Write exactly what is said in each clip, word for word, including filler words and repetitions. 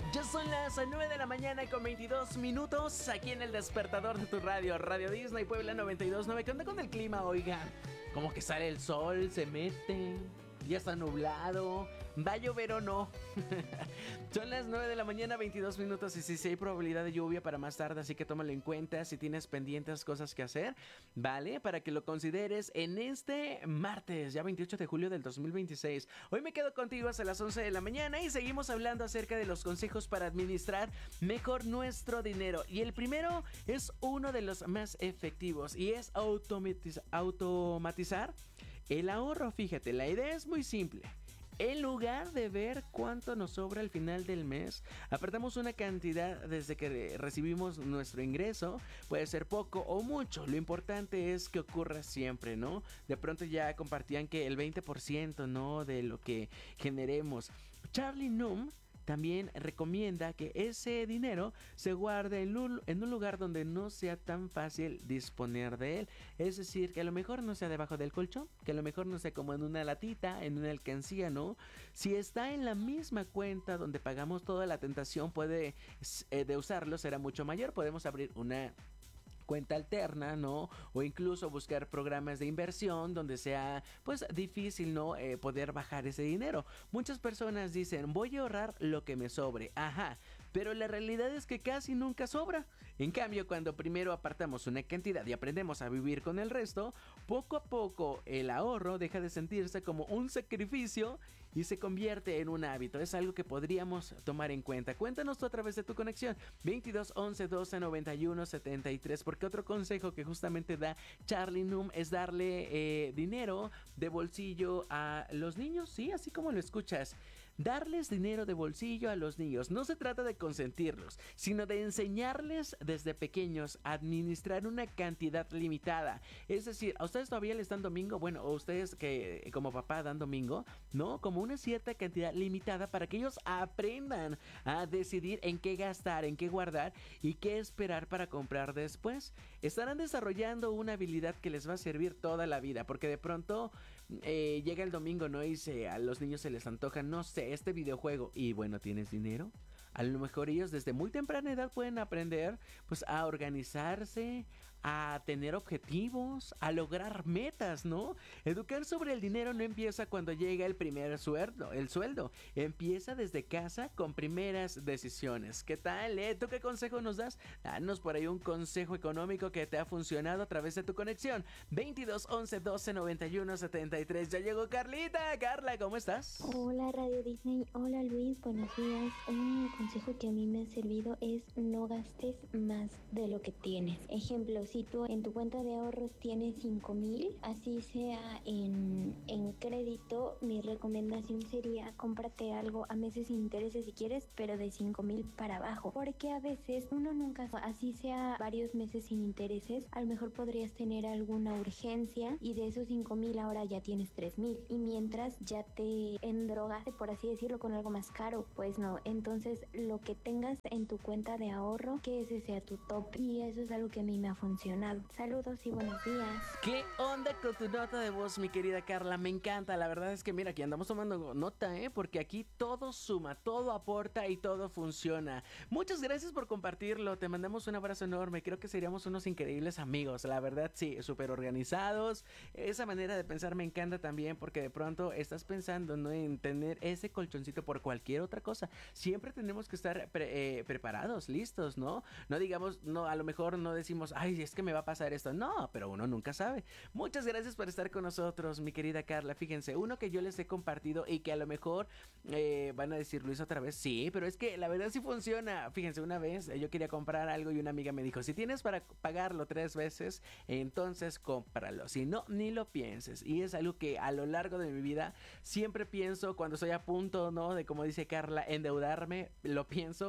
Ya son las nueve de la mañana con veintidós minutos aquí en el despertador de tu radio, Radio Disney Puebla noventa y dos punto nueve. ¿Qué onda con el clima? Oigan, como que sale el sol, se mete, ya está nublado, ¿va a llover o no? Son las nueve de la mañana, veintidós minutos, y sí, sí hay probabilidad de lluvia para más tarde, así que tómalo en cuenta si tienes pendientes cosas que hacer, ¿vale? Para que lo consideres en este martes, ya veintiocho de julio del dos mil veintiséis. Hoy me quedo contigo hasta las once de la mañana y seguimos hablando acerca de los consejos para administrar mejor nuestro dinero. Y el primero es uno de los más efectivos y es automatiz- automatizar el ahorro. Fíjate, la idea es muy simple. En lugar de ver cuánto nos sobra al final del mes, apartamos una cantidad desde que recibimos nuestro ingreso. Puede ser poco o mucho, lo importante es que ocurra siempre, ¿no? De pronto ya compartían que el veinte por ciento, ¿no?, de lo que generemos. Charlie Num también recomienda que ese dinero se guarde en un, en un lugar donde no sea tan fácil disponer de él. Es decir, que a lo mejor no sea debajo del colchón, que a lo mejor no sea como en una latita, en una alcancía, ¿no? Si está en la misma cuenta donde pagamos toda la tentación puede eh, de usarlo será mucho mayor. Podemos abrir una cuenta alterna, ¿no? O incluso buscar programas de inversión donde sea, pues, difícil, ¿no? Eh, poder bajar ese dinero. Muchas personas dicen, voy a ahorrar lo que me sobre. Ajá, pero la realidad es que casi nunca sobra. En cambio, cuando primero apartamos una cantidad y aprendemos a vivir con el resto, poco a poco el ahorro deja de sentirse como un sacrificio y se convierte en un hábito. Es algo que podríamos tomar en cuenta. Cuéntanos tú a través de tu conexión veintidós once doce noventa y uno setenta y tres, porque otro consejo que justamente da Charlie Num es darle eh, dinero de bolsillo a los niños, sí, así como lo escuchas. Darles dinero de bolsillo a los niños. No se trata de consentirlos, sino de enseñarles desde pequeños a administrar una cantidad limitada. Es decir, a ustedes todavía les dan domingo, bueno, o ustedes que como papá dan domingo, ¿no? Como una cierta cantidad limitada para que ellos aprendan a decidir en qué gastar, en qué guardar y qué esperar para comprar después. Estarán desarrollando una habilidad que les va a servir toda la vida, porque de pronto eh, llega el domingo, ¿no? Y se, a los niños se les antoja, no sé, este videojuego y bueno, ¿tienes dinero? A lo mejor ellos desde muy temprana edad pueden aprender pues a organizarse, a tener objetivos, a lograr metas, ¿no? Educar sobre el dinero no empieza cuando llega el primer sueldo, el sueldo. Empieza desde casa con primeras decisiones. ¿Qué tal, eh? ¿Tú qué consejo nos das? Danos por ahí un consejo económico que te ha funcionado a través de tu conexión. veintidós once doce noventa y uno setenta y tres. Ya llegó Carlita. Carla, ¿cómo estás? Hola Radio Disney, hola Luis, buenos días. Un consejo que a mí me ha servido es no gastes más de lo que tienes. Ejemplo, si tú en tu cuenta de ahorros tienes cinco mil, así sea en, en crédito, mi recomendación sería cómprate algo a meses sin intereses si quieres, pero de cinco mil para abajo. Porque a veces uno nunca, así sea varios meses sin intereses, a lo mejor podrías tener alguna urgencia y de esos cinco mil ahora ya tienes tres mil. Y mientras ya te endrogaste, por así decirlo, con algo más caro, pues no. Entonces lo que tengas en tu cuenta de ahorro, que ese sea tu top. Y eso es algo que a mí me ha funcionado. Saludos y buenos días. ¿Qué onda con tu nota de voz, mi querida Carla? Me encanta, la verdad es que mira, aquí andamos tomando nota, ¿eh? Porque aquí todo suma, todo aporta y todo funciona. Muchas gracias por compartirlo, te mandamos un abrazo enorme, creo que seríamos unos increíbles amigos, la verdad sí, súper organizados. Esa manera de pensar me encanta también porque de pronto estás pensando, ¿no?, en tener ese colchoncito por cualquier otra cosa. Siempre tenemos que estar pre- eh, preparados, listos, ¿no? No digamos, no, a lo mejor no decimos, ay, es que me va a pasar esto. No, pero uno nunca sabe. Muchas gracias por estar con nosotros, mi querida Carla. Fíjense, uno que yo les he compartido y que a lo mejor eh, van a decir, Luis, otra vez, sí, pero es que la verdad sí funciona. Fíjense, una vez eh, yo quería comprar algo y una amiga me dijo, si tienes para pagarlo tres veces, entonces cómpralo. Si no, ni lo pienses. Y es algo que a lo largo de mi vida siempre pienso cuando estoy a punto, ¿no?, de, como dice Carla, endeudarme, lo pienso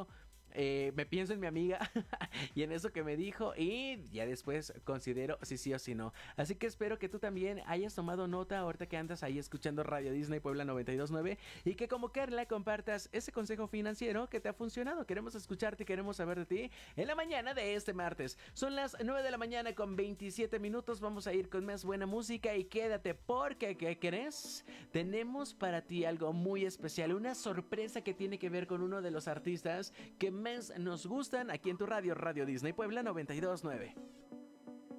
eh, me pienso en mi amiga y en eso que me dijo y ya después considero si sí o si no. Así que espero que tú también hayas tomado nota ahorita que andas ahí escuchando Radio Disney Puebla noventa y dos punto nueve y que como Carla compartas ese consejo financiero que te ha funcionado. Queremos escucharte y queremos saber de ti en la mañana de este martes. Son las nueve de la mañana con veintisiete minutos. Vamos a ir con más buena música y quédate porque, ¿qué crees? Tenemos para ti algo muy especial, una sorpresa que tiene que ver con uno de los artistas que más nos gustan aquí en tu radio, Radio Disney Puebla noventa y dos punto nueve.